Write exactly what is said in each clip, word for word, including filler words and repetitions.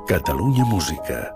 Catalunya Música.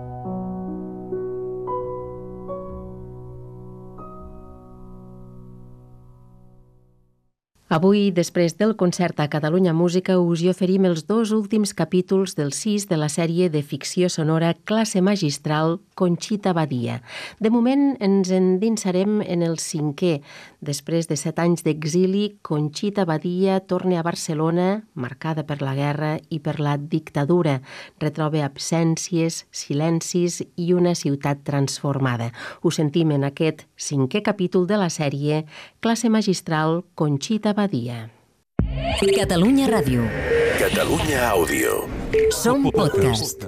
Avui, després del concert a Catalunya Música, us hi oferim els dos últims capítols del sis de la sèrie de ficció sonora Classe Magistral Conxita Badia. De moment ens endinsarem en el cinquè. Després de set anys d'exili, Conxita Badia torna a Barcelona, marcada per la guerra i per la dictadura. Retroba absències, silencis i una ciutat transformada. Ho sentim en aquest cinquè capítol de la sèrie Classe Magistral Conxita Badia. Catalunya Ràdio. Catalunya Àudio. Som podcast.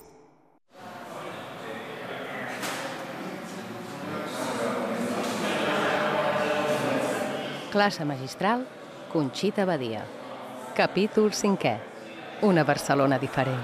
Classe magistral, Conxita Badia. Capítol cinquè. Una Barcelona diferent.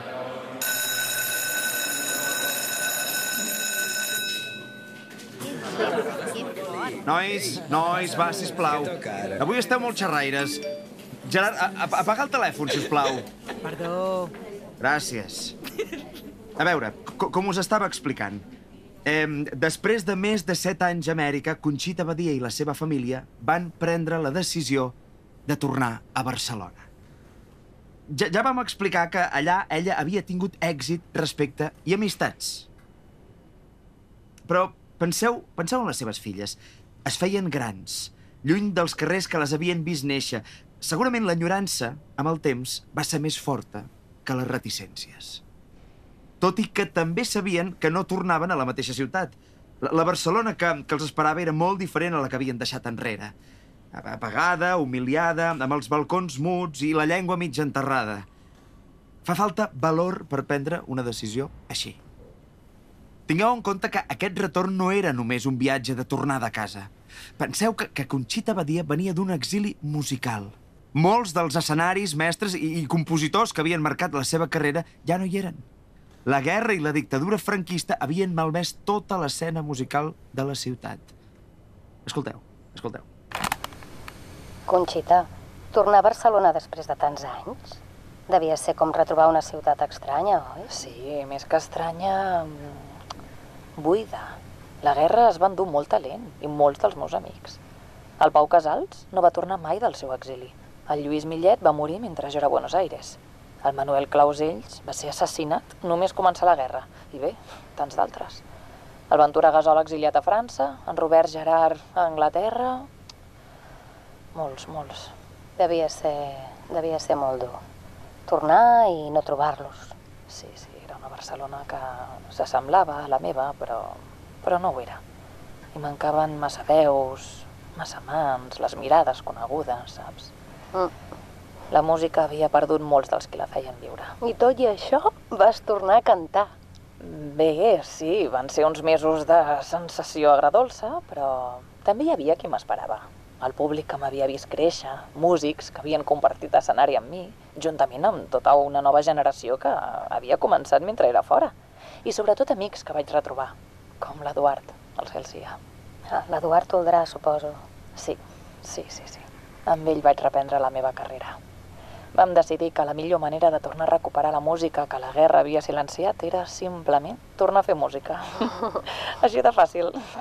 Nois, nois, va, sisplau. Avui esteu molt xerraires. Gerard, a, a, apaga el telèfon, sisplau. Perdó. Gràcies. A veure, co com us estava explicant, eh, després de més de set anys a Amèrica, Conxita Badia i la seva família van prendre la decisió de tornar a Barcelona. Ja, ja vam explicar que allà ella havia tingut èxit, respecte i amistats. Però penseu, penseu en les seves filles. Es feien grans, lluny dels carrers que les havien vist néixer. Segurament l'enyorança, amb el temps, va ser més forta que les reticències. Tot i que també sabien que no tornaven a la mateixa ciutat. La, la Barcelona que, que els esperava era molt diferent a la que havien deixat enrere. Apagada, humiliada, amb els balcons muts i la llengua mig enterrada. Fa falta valor per prendre una decisió així. Tingueu en compte que aquest retorn no era només un viatge de tornada a casa. Penseu que, que Conxita Badia venia d'un exili musical. Molts dels escenaris, mestres i, i compositors que havien marcat la seva carrera ja no hi eren. La guerra i la dictadura franquista havien malmès tota l'escena musical de la ciutat. Escolteu, escolteu. Conxita, tornar a Barcelona després de tants anys? Devia ser com retrobar una ciutat estranya, oi? Sí, més que estranya... buida. La guerra es va endur molt talent i molts dels meus amics. El Pau Casals no va tornar mai del seu exili. El Lluís Millet va morir mentre jo era a Buenos Aires. El Manuel Clausells va ser assassinat només començar la guerra. I bé, tants d'altres. El Ventura Gasol exiliat a França, en Robert Gerard a Anglaterra... Molts, molts. Devia ser... devia ser molt dur. Tornar i no trobar-los. Sí, sí, era una Barcelona que s'assemblava a la meva, però, però no ho era. I mancaven massa veus, massa mans, les mirades conegudes, saps? Mm. La música havia perdut molts dels que la feien viure. I tot i això vas tornar a cantar. Bé, sí, van ser uns mesos de sensació agradolça, però també hi havia qui m'esperava. El públic que m'havia vist créixer, músics que havien compartit escenari amb mi, juntament amb tota una nova generació que havia començat mentre era fora. I sobretot amics que vaig retrobar, com l'Eduard, el cel sia. Ah, l'Eduard Toldrà, suposo. Sí, sí, sí, sí. Amb ell vaig reprendre la meva carrera. Vam decidir que la millor manera de tornar a recuperar la música que la guerra havia silenciat era simplement tornar a fer música. Així de fàcil.